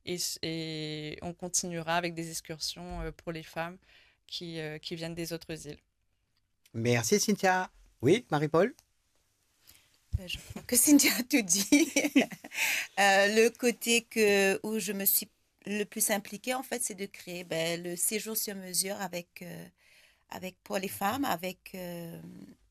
et on continuera avec des excursions pour les femmes qui viennent des autres îles. Merci Cynthia. Oui, Marie-Paul? Je crois que Cynthia a tout dit. Le côté où je me suis le plus impliquée, en fait, c'est de créer le séjour sur mesure avec pour les femmes, avec